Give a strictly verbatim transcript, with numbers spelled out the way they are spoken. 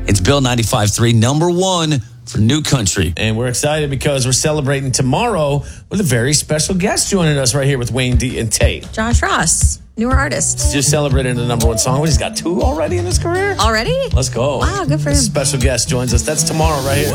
It's Bill ninety-five three, number one for New Country. And we're excited because we're celebrating tomorrow with a very special guest joining us right here with Wayne D and Tate. Josh Ross, newer artist. Just celebrating the number one song. He's got two already in his career. Already? Let's go. Wow, good for This him. special guest joins us. That's tomorrow right here.